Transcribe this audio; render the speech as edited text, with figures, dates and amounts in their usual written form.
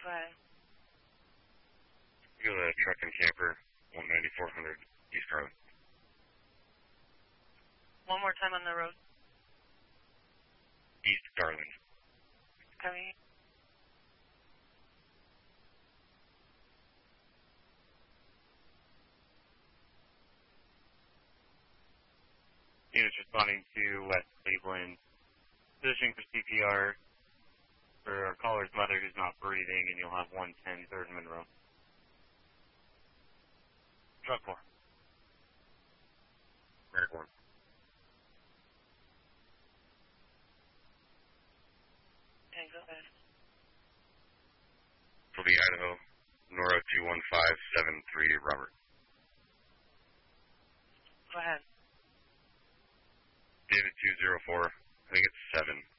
Go ahead. You go to Truck and Camper, 19400 East Garland. One more time on the road. East Garland. Coming. Units responding to West Cleveland. Positioning for CPR for our caller's mother who's not breathing, and you'll have 110 3rd Monroe. Truck 4. Medic 1. Okay, go ahead. Toby, Idaho, Nora 21573, Robert. Go ahead. David 204, I think it's 7.